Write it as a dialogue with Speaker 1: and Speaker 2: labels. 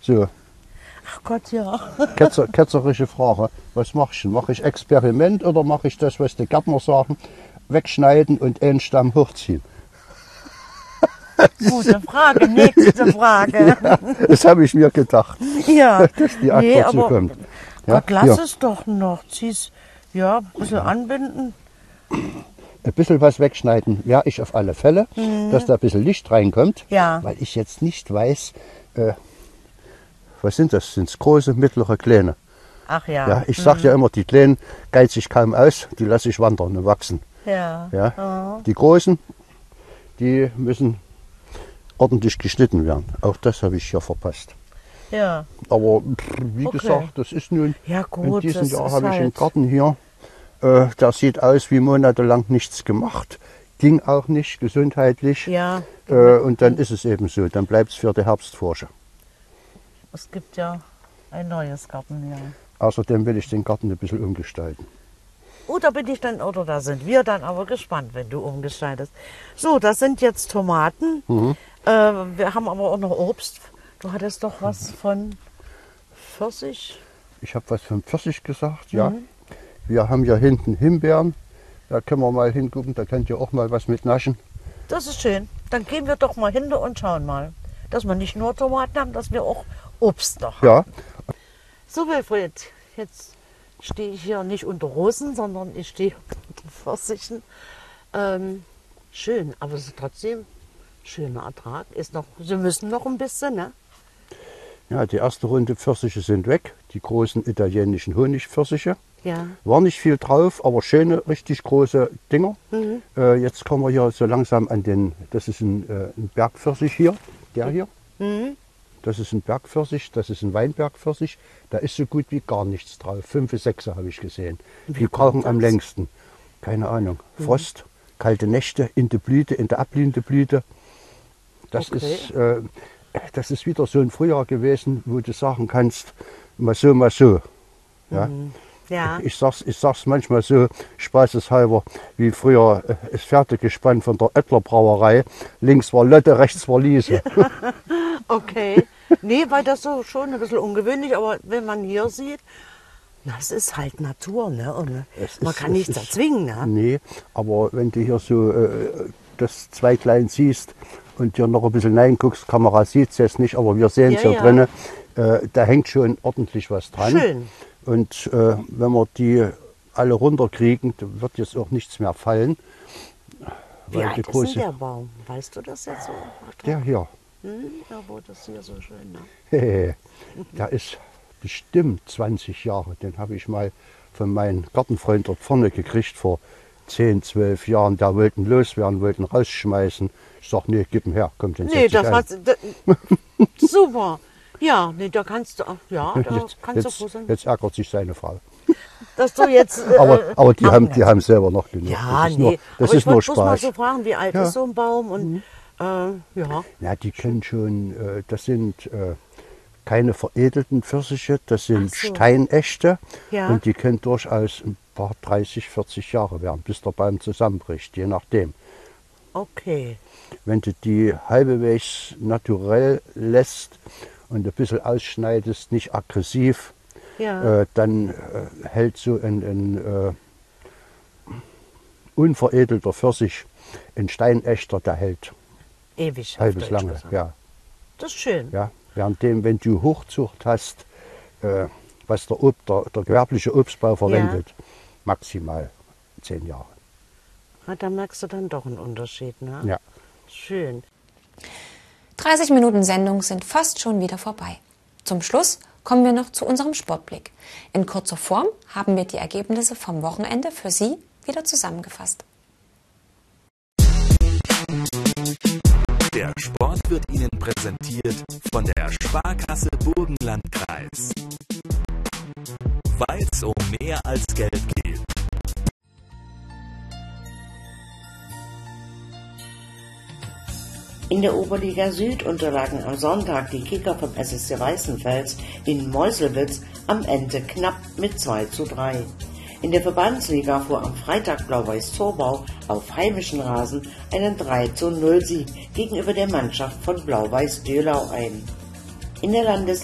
Speaker 1: So,
Speaker 2: Ach Gott, ja.
Speaker 1: ketzerische Frage. Was machst du? Mache ich Experiment oder mache ich das, was die Gärtner sagen? Wegschneiden und einen Stamm hochziehen.
Speaker 2: Gute Frage, nächste Frage.
Speaker 1: Ja, das habe ich mir gedacht,
Speaker 2: Ja,
Speaker 1: dass die Antwort so kommt. Ja,
Speaker 2: Gott, lass
Speaker 1: hier.
Speaker 2: es doch noch. Zieh's, ja, ein bisschen anbinden.
Speaker 1: Ein bisschen was wegschneiden werde ich auf alle Fälle, dass da ein bisschen Licht reinkommt,
Speaker 2: Ja.
Speaker 1: weil ich jetzt nicht weiß, was sind das? Sind es große, mittlere, kleine?
Speaker 2: Ach ja.
Speaker 1: Ja, ich sage ja immer, die kleinen geiz ich kaum aus, die lasse ich wandern und wachsen.
Speaker 2: Ja.
Speaker 1: Ja. Die großen, die müssen ordentlich geschnitten werden. Auch das habe ich hier verpasst.
Speaker 2: Ja.
Speaker 1: Aber wie
Speaker 2: Okay.
Speaker 1: gesagt, das ist nun,
Speaker 2: Ja, gut,
Speaker 1: in diesem
Speaker 2: das
Speaker 1: Jahr
Speaker 2: ist
Speaker 1: habe ich einen
Speaker 2: halt-
Speaker 1: Garten hier, der sieht aus wie monatelang nichts gemacht. Ging auch nicht gesundheitlich.
Speaker 2: Ja.
Speaker 1: Und dann ist es eben so, dann bleibt es für die Herbstforsche.
Speaker 2: Es gibt ja ein neues Gartenjahr.
Speaker 1: Außerdem will ich den Garten ein bisschen umgestalten.
Speaker 2: Oh, da bin ich dann, oder da sind wir dann aber gespannt, wenn du umgestaltest. So, das sind jetzt Tomaten. Wir haben aber auch noch Obst. Du hattest doch was von Pfirsich.
Speaker 1: Ich habe was von Pfirsich gesagt, ja. Wir haben hier hinten Himbeeren. Da können wir mal hingucken, da könnt ihr auch mal was mit naschen.
Speaker 2: Das ist schön. Dann gehen wir doch mal hin und schauen mal, dass wir nicht nur Tomaten haben, dass wir auch Obst noch haben.
Speaker 1: Ja,
Speaker 2: So, Wilfried, jetzt stehe ich hier nicht unter Rosen, sondern ich stehe unter Pfirsichen. Schön, aber es ist trotzdem schöner Ertrag. Ist noch, sie müssen noch ein bisschen, ne?
Speaker 1: ja, die erste Runde Pfirsiche sind weg. Die großen italienischen Honigpfirsiche.
Speaker 2: Ja.
Speaker 1: War nicht viel drauf, aber schöne, richtig große Dinger. Jetzt kommen wir hier so langsam an den, das ist ein Bergpfirsich hier, der hier. Das ist ein Bergpfirsich, das ist ein Weinbergpfirsich. Da ist so gut wie gar nichts drauf. 5, 6 habe ich gesehen. Die brauchen am längsten. Keine Ahnung. Frost, kalte Nächte in der Blüte, in der abblühenden Blüte. Das,
Speaker 2: Okay.
Speaker 1: das ist wieder so ein Frühjahr gewesen, wo du sagen kannst, mal so, mal so. Ja?
Speaker 2: Ja.
Speaker 1: Ich sag's manchmal so, spaßeshalber, wie früher das Pferdegespann von der Oettler Brauerei. Links war Lotte, rechts war Liese.
Speaker 2: Okay. Nee, weil das so schon ein bisschen ungewöhnlich, aber wenn man hier sieht, das ist halt Natur, ne? Und man kann nichts erzwingen, ne?
Speaker 1: Nee, aber wenn du hier so das Zweiglein siehst und dir noch ein bisschen reinguckst, Kamera sieht es jetzt nicht, aber wir sehen es
Speaker 2: Ja,
Speaker 1: hier
Speaker 2: ja.
Speaker 1: drinnen, da hängt schon ordentlich was dran.
Speaker 2: Schön.
Speaker 1: Und wenn wir die alle runterkriegen, dann wird jetzt auch nichts mehr fallen.
Speaker 2: Wie alt ist denn der Baum? Weißt du das jetzt so?
Speaker 1: Der hier,
Speaker 2: Ja, wo das hier so schön, ne?
Speaker 1: der ist bestimmt 20 Jahre. Den habe ich mal von meinem Gartenfreund dort vorne gekriegt vor 10, 12 Jahren. Der wollten loswerden, wollten rausschmeißen. Ich sag, nee, gib ihn her, kommt den
Speaker 2: Nee, das hat super. Ja, nee, da kannst du auch, ja, da kannst du froh sein,
Speaker 1: Jetzt ärgert sich seine Frau.
Speaker 2: dass du jetzt.
Speaker 1: Aber die haben selber noch genug.
Speaker 2: Ja,
Speaker 1: das ist
Speaker 2: nee.
Speaker 1: nur, das
Speaker 2: aber
Speaker 1: ist
Speaker 2: ich
Speaker 1: nur
Speaker 2: wollte bloß mal
Speaker 1: Spaß.
Speaker 2: so fragen, wie alt ist so ein Baum? Und ja.
Speaker 1: Ja, die können schon, das sind keine veredelten Pfirsiche, das sind
Speaker 2: Ach so.
Speaker 1: Steinechte.
Speaker 2: Ja.
Speaker 1: Und die können durchaus ein paar 30, 40 Jahre werden, bis der Baum zusammenbricht, je nachdem.
Speaker 2: Okay.
Speaker 1: Wenn du die halbwegs naturell lässt und ein bisschen ausschneidest, nicht aggressiv,
Speaker 2: Ja.
Speaker 1: dann hält so ein unveredelter Pfirsich, ein Steinechter, der hält
Speaker 2: Ewig. auf
Speaker 1: halbes
Speaker 2: Deutsch
Speaker 1: lange.
Speaker 2: gesagt.
Speaker 1: Ja,
Speaker 2: Das ist schön.
Speaker 1: ja. Währenddem, wenn du Hochzucht hast, was der gewerbliche Obstbau verwendet, maximal 10 Jahre.
Speaker 2: Da merkst du dann doch einen Unterschied, ne?
Speaker 1: Ja.
Speaker 2: Schön.
Speaker 3: 30 Minuten Sendung sind fast schon wieder vorbei. Zum Schluss kommen wir noch zu unserem Sportblick. In kurzer Form haben wir die Ergebnisse vom Wochenende für Sie wieder zusammengefasst.
Speaker 4: Der Sport wird Ihnen präsentiert von der Sparkasse Burgenlandkreis. Weil es um mehr als Geld geht.
Speaker 2: In der Oberliga Süd unterlagen am Sonntag die Kicker vom SSC Weißenfels in Meuselwitz am Ende knapp mit 2:3. In der Verbandsliga fuhr am Freitag Blau-Weiß Zorbau auf heimischen Rasen einen 3:0 Sieg gegenüber der Mannschaft von Blau-Weiß Dölau ein. In der